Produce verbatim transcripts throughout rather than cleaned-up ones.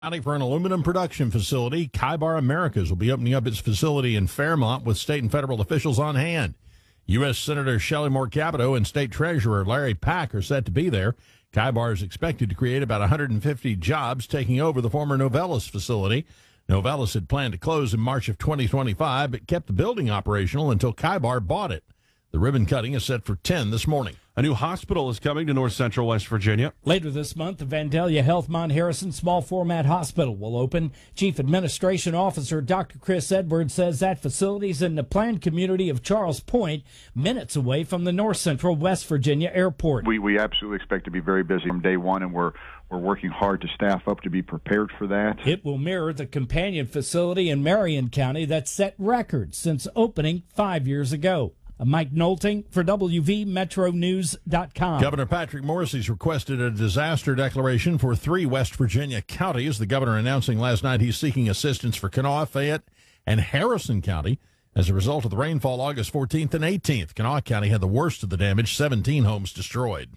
For an aluminum production facility, Kybar Americas will be opening up its facility in Fairmont with state and federal officials on hand. U S. Senator Shelley Moore Capito and State Treasurer Larry Pack are set to be there. Kybar is expected to create about one hundred fifty jobs, taking over the former Novelis facility. Novelis had planned to close in March of twenty twenty-five, but kept the building operational until Kybar bought it. The ribbon cutting is set for ten this morning. A new hospital is coming to North Central West Virginia. Later this month, the Vandalia Health Mount Harrison Small Format Hospital will open. Chief Administration Officer Doctor Chris Edwards says that facility is in the planned community of Charles Point, minutes away from the North Central West Virginia Airport. We we absolutely expect to be very busy from day one, and we're we're working hard to staff up to be prepared for that. It will mirror the companion facility in Marion County that set records since opening five years ago. Mike Nolting for W V Metro News dot com. Governor Patrick Morrisey's requested a disaster declaration for three West Virginia counties. The governor announcing last night he's seeking assistance for Kanawha, Fayette, and Harrison County as a result of the rainfall August fourteenth and eighteenth. Kanawha County had the worst of the damage, seventeen homes destroyed.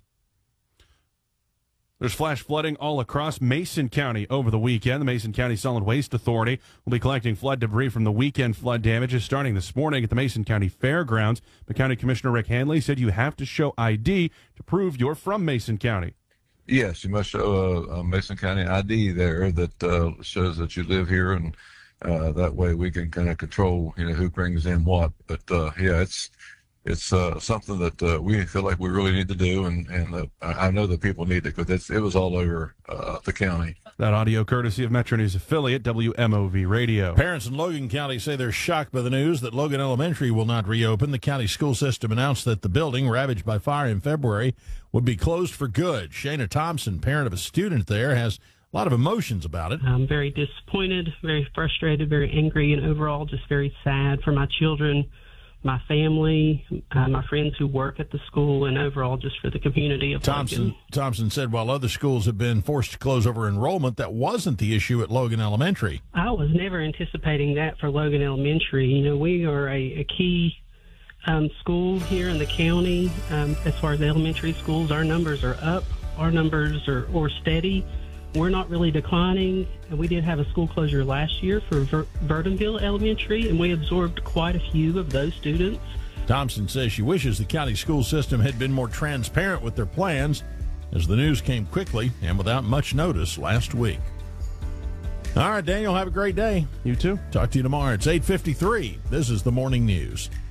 There's flash flooding all across Mason County over the weekend. The Mason County Solid Waste Authority will be collecting flood debris from the weekend flood damages starting this morning at the Mason County Fairgrounds. But County Commissioner Rick Hanley said you have to show I D to prove you're from Mason County. Yes, you must show a, a Mason County I D there that uh, shows that you live here, and uh, that way we can kind of control, you know, who brings in what. But uh, yeah, it's it's uh, something that uh, we feel like we really need to do, and and uh, I know that people need it because it was all over uh, the county. That audio courtesy of Metro News affiliate W M O V Radio. Parents in Logan County say they're shocked by the news that Logan Elementary will not reopen. The county school system announced that the building, ravaged by fire in February, would be closed for good. Shana Thompson, parent of a student there, has a lot of emotions about it. I'm very disappointed, very frustrated, very angry, and overall just very sad for my children, my family, uh, my friends who work at the school, and overall just for the community of Thompson, Logan. Thompson said while other schools have been forced to close over enrollment, that wasn't the issue at Logan Elementary. I was never anticipating that for Logan Elementary. You know, we are a, a key um, school here in the county. Um, as far as elementary schools, our numbers are up. Our numbers are, are steady. We're not really declining, and we did have a school closure last year for Ver- Verdonville Elementary, and we absorbed quite a few of those students. Thompson says she wishes the county school system had been more transparent with their plans, as the news came quickly and without much notice last week. All right, Daniel, have a great day. You too. Talk to you tomorrow. It's eight fifty-three. This is the Morning News.